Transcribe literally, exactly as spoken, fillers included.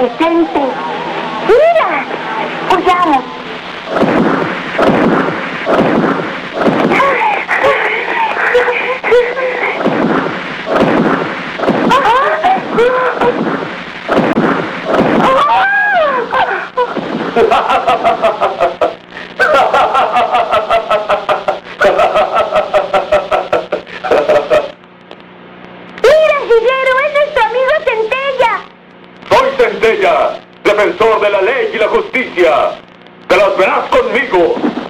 adolescente. ¡Mira! ¡Huyamos! Centella, defensor de la ley y la justicia. ¡Te las verás conmigo!